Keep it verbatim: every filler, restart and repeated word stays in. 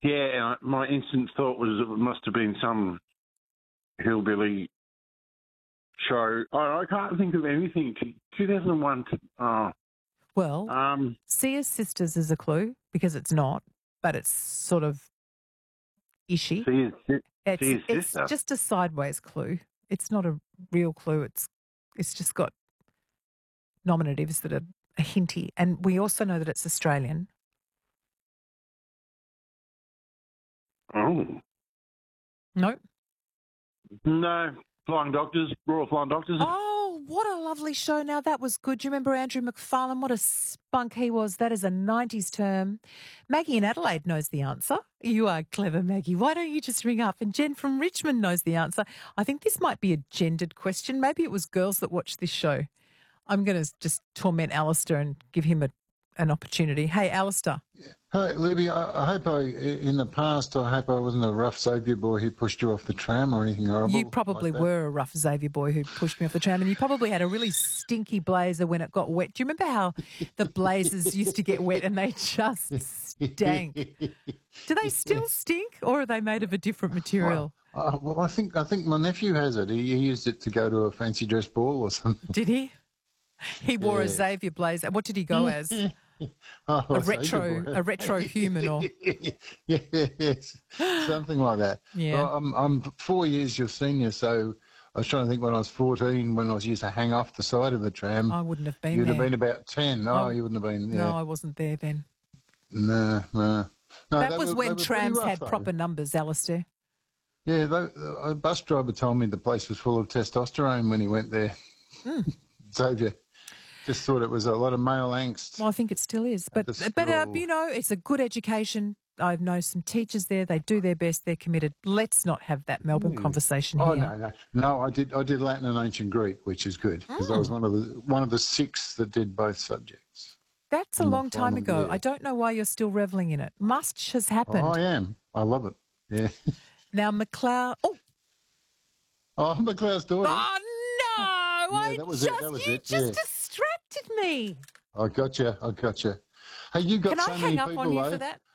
Yeah, my instant thought was it must have been some hillbilly show. I, I can't think of anything. two thousand one. Oh, Well, um, Sia's Sisters is a clue because it's not, but it's sort of ishy. see his, si- It's see his it's sister. just a sideways clue. It's not a real clue. It's it's just got nominatives that are hinty, and we also know that it's Australian. Oh No. no, Flying Doctors, Royal Flying Doctors. Oh, what a lovely show! Now that was good. Do you remember Andrew McFarlane? What a spunk he was. That is a nineties term. Maggie in Adelaide knows the answer. You are clever, Maggie. Why don't you just ring up? And Jen from Richmond knows the answer. I think this might be a gendered question. Maybe it was girls that watched this show. I'm going to just torment Alistair and give him a, an opportunity. Hey, Alistair. Hi, Libby. I, I hope I, in the past, I hope I wasn't a rough Xavier boy who pushed you off the tram or anything horrible. You probably like were a rough Xavier boy who pushed me off the tram, and you probably had a really stinky blazer when it got wet. Do you remember how the blazers used to get wet and they just stank? Do they still stink, or are they made of a different material? Uh, well, I think I think my nephew has it. He, he used it to go to a fancy dress ball or something. Did he? He wore Yeah. a Xavier blazer. What did he go as? Oh, A Xavier retro, boy. a retro human, or yes, something like that. Yeah. Well, I'm I'm four years your senior, so I was trying to think when I was fourteen, when I was used to hang off the side of the tram. I wouldn't have been You'd there. have been about ten. Oh, Oh, you wouldn't have been. Yeah. No, I wasn't there then. No, no. No, that they was were- they when were pretty trams rough, had though. proper numbers, Alistair. Yeah, they, a bus driver told me the place was full of testosterone when he went there. Mm. Xavier just thought it was a lot of male angst. Well, I think it still is. But, the but uh, school. you know, it's a good education. I know some teachers there. They do their best. They're committed. Let's not have that Melbourne conversation Oh here. no, no, no! I did, I did Latin and ancient Greek, which is good because I was one of the one of the six that did both subjects. That's a in my long time final ago. year. I don't know why you're still revelling in it. Much has happened. Oh, I am. I love it. Yeah. Now, McLeod. Oh, Oh, McLeod's daughter. oh no! I that was it, just that was you it, just yeah. distracted me. I got you. I got you. Hey, you got Can so I many hang up people on you though. for that?